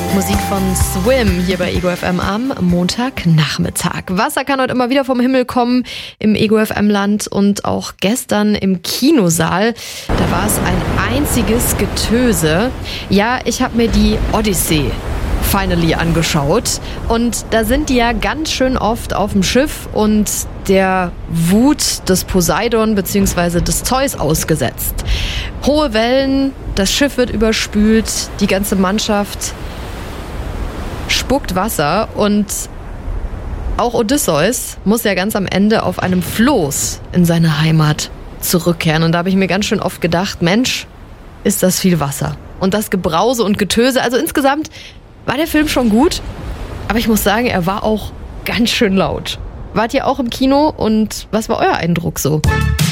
Musik von Swim hier bei Ego FM am Montagnachmittag. Wasser kann heute immer wieder vom Himmel kommen im Ego FM Land und auch gestern im Kinosaal. Da war es ein einziges Getöse. Ja, ich habe mir die Odyssey finally angeschaut und da sind die ja ganz schön oft auf dem Schiff und der Wut des Poseidon bzw. des Zeus ausgesetzt. Hohe Wellen, das Schiff wird überspült, die ganze Mannschaft spuckt Wasser und auch Odysseus muss ja ganz am Ende auf einem Floß in seine Heimat zurückkehren. Und da habe ich mir ganz schön oft gedacht, Mensch, ist das viel Wasser. Und das Gebrause und Getöse, also insgesamt war der Film schon gut, aber ich muss sagen, er war auch ganz schön laut. Wart ihr auch im Kino und was war euer Eindruck so?